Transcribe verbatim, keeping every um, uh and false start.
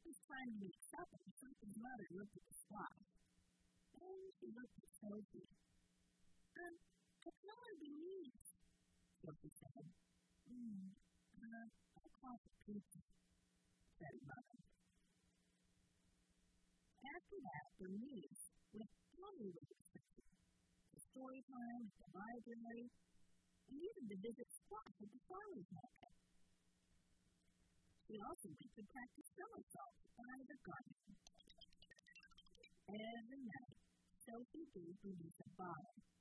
was trying to make supper, Sophie's mother looked at the squash. Then she looked at Sophie. Um, I can't want to be mean, Sophie said. Hmm, uh, I'll call for pizza, said her mother. After that, the niece went everywhere with Sophie. The story time at the library, and even to visit Squash at the farmer's market. She also went to practice somersaults by the garden. Every night, Sophie gave Bernice a bottle